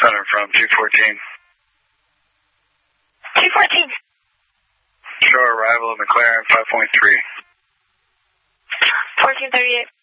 Center from 214. 214. Show arrival of McLaren 5.3. 1438.